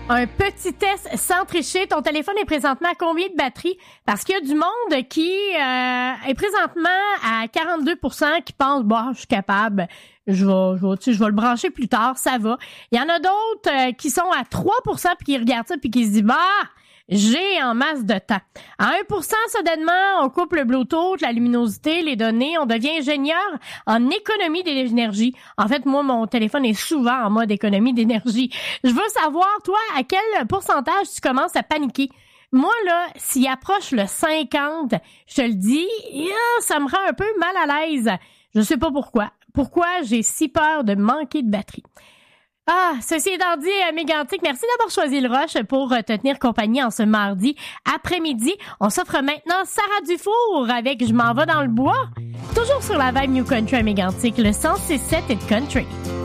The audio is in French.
Un petit test sans tricher. Ton téléphone est présentement à combien de batterie? Parce qu'il y a du monde qui est présentement à 42% qui pense, bah, je suis capable. Je vais le brancher plus tard, ça va. Il y en a d'autres qui sont à 3% puis qui regardent ça puis qui se disent, bah, j'ai en masse de temps. À 1%, soudainement, on coupe le Bluetooth, la luminosité, les données, on devient ingénieur en économie d'énergie. En fait, moi, mon téléphone est souvent en mode économie d'énergie. Je veux savoir, toi, à quel pourcentage tu commences à paniquer? Moi, là, s'il approche le 50, je te le dis, ça me rend un peu mal à l'aise. Je sais pas pourquoi. Pourquoi j'ai si peur de manquer de batterie? Ah, ceci étant dit, Mégantic, merci d'avoir choisi le Rush pour te tenir compagnie en ce mardi après-midi. On s'offre maintenant Sarah Dufour avec « Je m'en vais dans le bois », toujours sur la vibe New Country à Mégantic, le 106.7 et de Country.